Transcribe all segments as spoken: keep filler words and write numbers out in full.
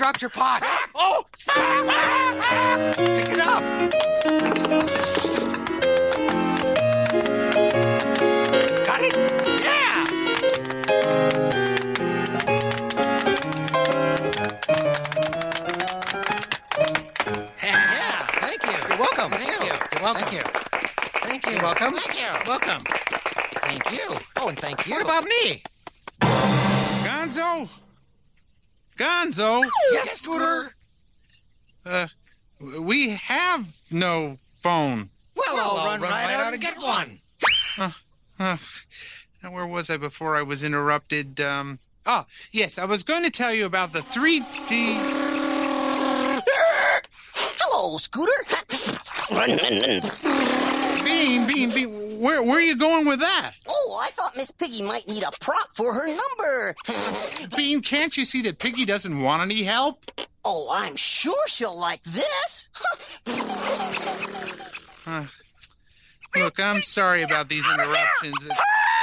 dropped your pot. Oh! Pick it up. Got it? Yeah! Yeah, thank you. You're welcome. Thank you. You're welcome. Thank you. Thank you. You're welcome. Thank you. Welcome. Thank you. Oh, and thank you. What about me? Gonzo? Gonzo? Yes, Scooter. Uh, we have no phone. Well, Well, I'll run, right, out and get one. Uh, uh, now, where was I before I was interrupted? Um, oh, yes, I was going to tell you about the three D... Hello, Scooter. Bean, Bean, Bean, where, where are you going with that? Oh, I thought Miss Piggy might need a prop for her number. Bean, can't you see that Piggy doesn't want any help? Oh, I'm sure she'll like this. Uh, look, I'm sorry about these interruptions. But...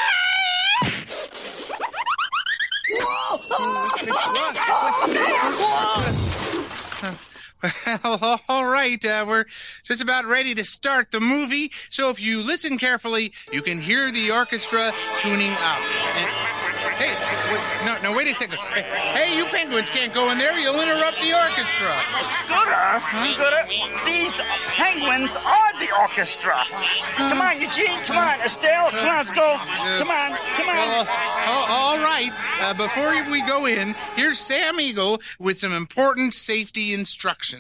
Well, all right, uh, we're just about ready to start the movie, so if you listen carefully, you can hear the orchestra tuning up. And, hey, wait, no, no, wait a second. Hey, hey, you penguins can't go in there. You'll interrupt the orchestra. Scooter, Scooter, these penguins are the orchestra. Come on, Eugene, come on, Estelle, come on, let's go. Come on, come on. Well, uh, all right. Uh, before we go in, here's Sam Eagle with some important safety instructions.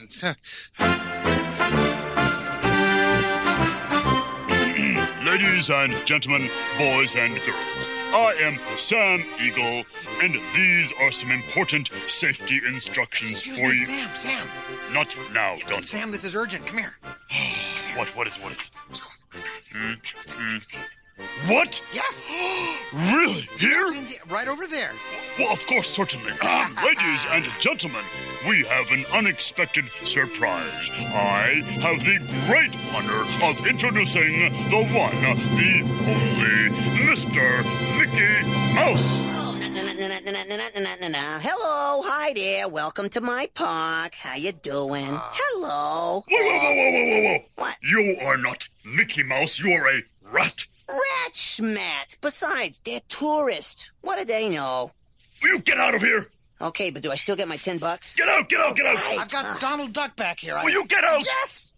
Ladies and gentlemen, boys and girls, I am Sam Eagle, and these are some important safety instructions Excuse for me, you. Sam, Sam. Not now, don't. Sam, this is urgent. Come here. What? What is what? Is... Hmm? Hmm. What? Yes. Really? Here? Yes, indeed. Right over there. Well, of course, certainly. Um, ladies and gentlemen, we have an unexpected surprise. I have the great honor of introducing the one, the only, Mister Mickey Mouse. Oh, na na na na na na na na na na. Hello, hi there. Welcome to my park. How you doing? Hello. Whoa, whoa, whoa, whoa, whoa, whoa, whoa. What? You are not Mickey Mouse. You are a rat. Rat schmat. Besides, they're tourists. What do they know? Will you get out of here? Okay, but do I still get my ten bucks? Get out, get out, get out. Right. I've got Uh, Donald Duck back here. I... Will you get out? Yes.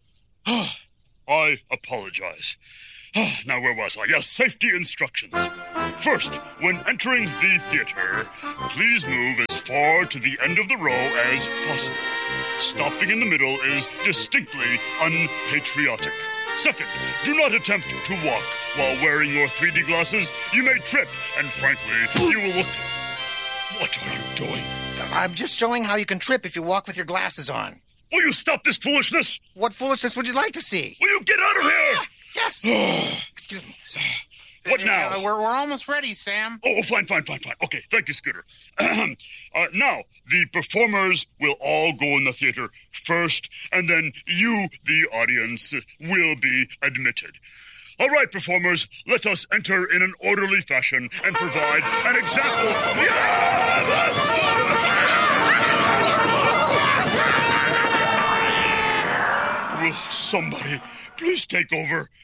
I apologize. Now, where was I? Yes, safety instructions. First, when entering the theater, please move as far to the end of the row as possible. Stopping in the middle is distinctly unpatriotic. Second, do not attempt to walk while wearing your three D glasses. You may trip, and frankly, you will look... What are you doing? I'm just showing how you can trip if you walk with your glasses on. Will you stop this foolishness? What foolishness would you like to see? Will you get out of here? Yes. Excuse me. Sam. What now? Uh, we're, we're almost ready, Sam. Oh, fine, fine, fine, fine. Okay, thank you, Scooter. uh, now, the performers will all go in the theater first, and then you, the audience, will be admitted. All right, performers, let us enter in an orderly fashion and provide an example. Will somebody please take over?